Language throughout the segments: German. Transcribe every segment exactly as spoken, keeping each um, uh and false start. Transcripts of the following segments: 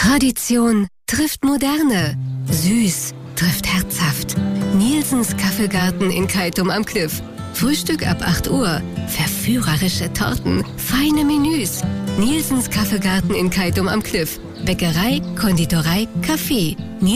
Tradition trifft Moderne. Süß trifft herzhaft. Nielsens Kaffeegarten in Keitum am Kliff. Frühstück ab acht Uhr. Verführerische Torten. Feine Menüs. Nielsens Kaffeegarten in Keitum am Kliff. Bäckerei, Konditorei, Kaffee.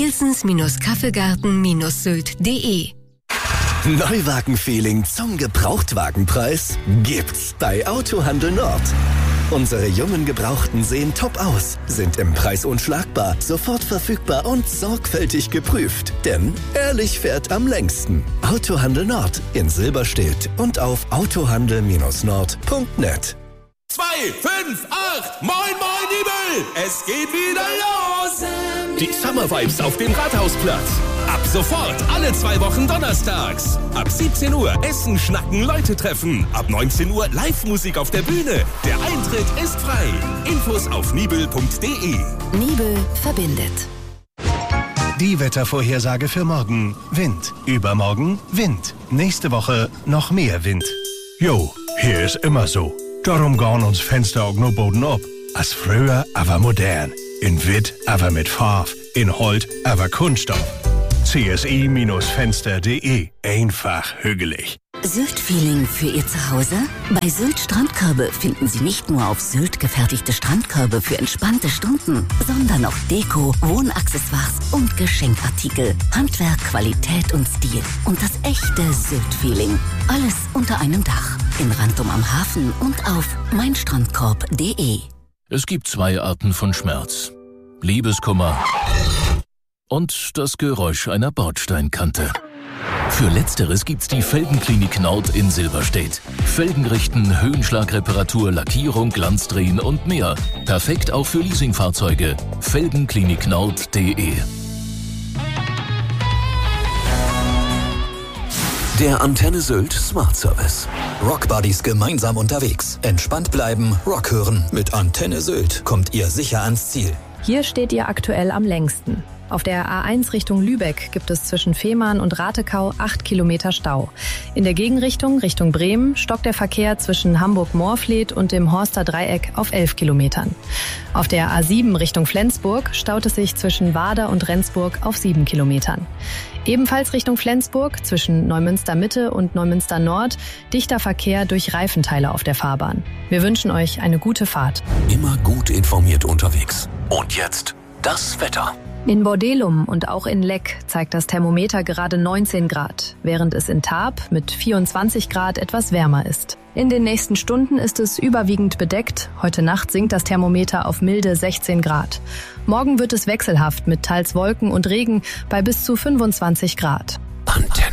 Nielsens-Kaffeegarten-Sylt punkt de. Neuwagen-Feeling zum Gebrauchtwagenpreis gibt's bei Autohandel Nord. Unsere jungen Gebrauchten sehen top aus, sind im Preis unschlagbar, sofort verfügbar und sorgfältig geprüft. Denn ehrlich fährt am längsten. Autohandel Nord in Silberstedt und auf autohandel Nord punkt net. zwei, fünf, acht, moin, moin, Nibel! Es geht wieder los! Die Summer Vibes auf dem Rathausplatz. Ab sofort alle zwei Wochen donnerstags. Ab siebzehn Uhr Essen, Schnacken, Leute treffen. Ab neunzehn Uhr Live-Musik auf der Bühne. Der Eintritt ist frei. Infos auf nibel punkt de. Nibel verbindet. Die Wettervorhersage für morgen. Wind. Übermorgen Wind. Nächste Woche noch mehr Wind. Jo, hier ist immer so. Darum gehen uns Fenster auch nur Boden ab. Als früher, aber modern. In Witt, aber mit Farbe. In Holt, aber Kunststoff. C S I Fenster punkt de. Einfach hügelig. Sylt-Feeling für Ihr Zuhause? Bei Sylt Strandkörbe finden Sie nicht nur auf Sylt gefertigte Strandkörbe für entspannte Stunden, sondern auch Deko, Wohnaccessoires und Geschenkartikel. Handwerk, Qualität und Stil. Und das echte Sylt-Feeling. Alles unter einem Dach. In Rantum am Hafen und auf meinstrandkorb punkt de. Es gibt zwei Arten von Schmerz. Liebeskummer und das Geräusch einer Bordsteinkante. Für Letzteres gibt's die Felgenklinik Nord in Silberstedt. Felgen richten, Höhenschlagreparatur, Lackierung, Glanzdrehen und mehr. Perfekt auch für Leasingfahrzeuge. Felgenklinik Nord punkt de. Der Antenne Sylt Smart Service. Rockbuddies gemeinsam unterwegs. Entspannt bleiben, Rock hören. Mit Antenne Sylt kommt ihr sicher ans Ziel. Hier steht ihr aktuell am längsten. Auf der A eins Richtung Lübeck gibt es zwischen Fehmarn und Ratekau acht Kilometer Stau. In der Gegenrichtung Richtung Bremen stockt der Verkehr zwischen Hamburg-Moorfleet und dem Horster Dreieck auf elf Kilometern. Auf der A sieben Richtung Flensburg staut es sich zwischen Wader und Rendsburg auf sieben Kilometern. Ebenfalls Richtung Flensburg zwischen Neumünster Mitte und Neumünster Nord dichter Verkehr durch Reifenteile auf der Fahrbahn. Wir wünschen euch eine gute Fahrt. Immer gut informiert unterwegs. Und jetzt das Wetter. In Bordelum und auch in Leck zeigt das Thermometer gerade neunzehn Grad, während es in Tarp mit vierundzwanzig Grad etwas wärmer ist. In den nächsten Stunden ist es überwiegend bedeckt. Heute Nacht sinkt das Thermometer auf milde sechzehn Grad. Morgen wird es wechselhaft mit teils Wolken und Regen bei bis zu fünfundzwanzig Grad. Antenne.